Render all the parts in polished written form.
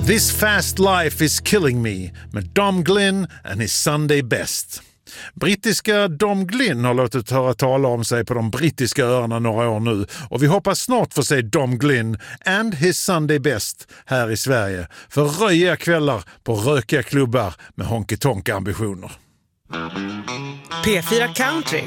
This Fast Life is Killing Me med Dom Glynn and his Sunday Best. Brittiska Dom Glynn har låtit höra tala om sig på de brittiska öarna några år nu och vi hoppas snart få se Dom Glynn and his Sunday Best här i Sverige för röjiga kvällar på rökiga klubbar med honky-tonk-ambitioner. P4 Country.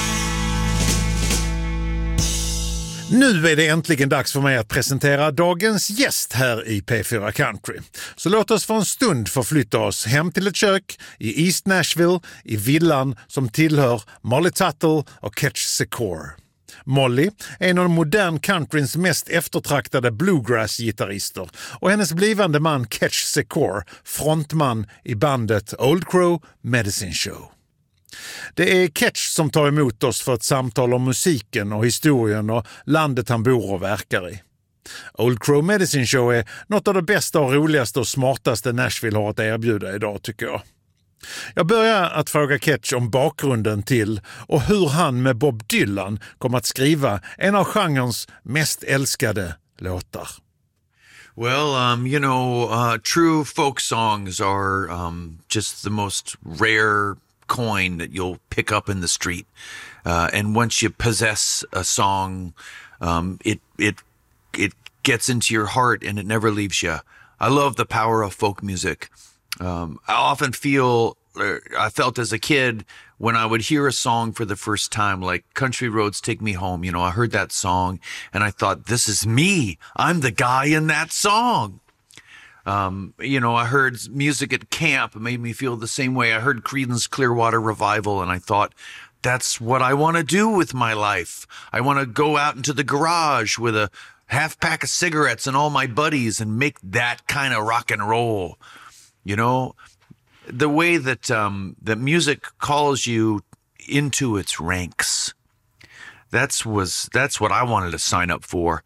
Nu är det äntligen dags för mig att presentera dagens gäst här i P4 Country. Så låt oss för en stund förflytta oss hem till ett kök i East Nashville i villan som tillhör Molly Tuttle och Ketch Secor. Molly är en av modern countryns mest eftertraktade bluegrass-gitarrister och hennes blivande man Ketch Secor, frontman i bandet Old Crow Medicine Show. Det är Ketch som tar emot oss för ett samtal om musiken och historien och landet han bor och verkar i. Old Crow Medicine Show är något av det bästa och roligaste och smartaste Nashville har att erbjuda idag, tycker jag. Jag börjar att fråga Ketch om bakgrunden till och hur han med Bob Dylan kom att skriva en av genrens mest älskade låtar. Well, true folk songs are just the most rare coin that you'll pick up in the street, and once you possess a song, it gets into your heart and it never leaves you. I love the power of folk music. I often I felt as a kid when I would hear a song for the first time, like Country Roads Take Me Home. You know, I heard that song and I thought, this is me. I'm the guy in that song. I heard music at camp. It made me feel the same way. I heard Creedence Clearwater Revival and I thought, that's what I want to do with my life. I want to go out into the garage with a half pack of cigarettes and all my buddies and make that kind of rock and roll. You know, the way that that music calls you into its ranks. That's what I wanted to sign up for.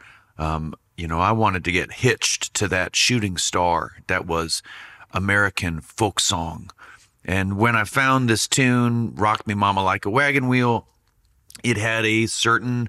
I wanted to get hitched to that shooting star that was American folk song. And when I found this tune, Rock Me Mama Like a Wagon Wheel, it had a certain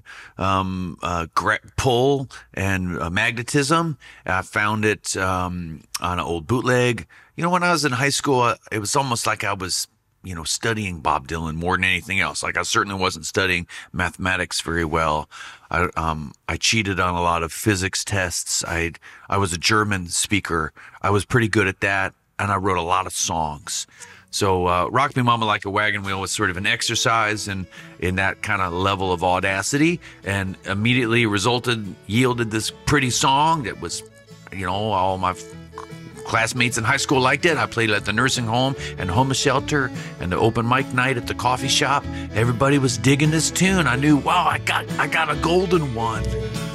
pull and magnetism. I found it on an old bootleg. You know, when I was in high school, it was almost like I was, studying Bob Dylan more than anything else. Like I certainly wasn't studying mathematics very well. I cheated on a lot of physics tests. I was a German speaker. I was pretty good at that, and I wrote a lot of songs. So Rock Me Mama Like a Wagon Wheel was sort of an exercise in that kind of level of audacity, and immediately yielded this pretty song that was, all my classmates in high school liked it. I played it at the nursing home and homeless shelter and the open mic night at the coffee shop. Everybody was digging this tune. I knew, wow, I got a golden one.